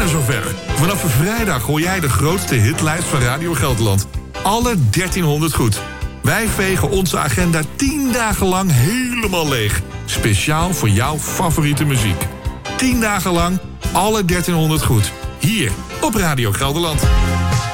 zover. Vanaf vrijdag hoor jij de grootste hitlijst van Radio Gelderland. Alle 1300 goed. Wij vegen onze agenda 10 dagen lang helemaal leeg. Speciaal voor jouw favoriete muziek. 10 dagen lang, alle 1300 goed. Hier op Radio Gelderland.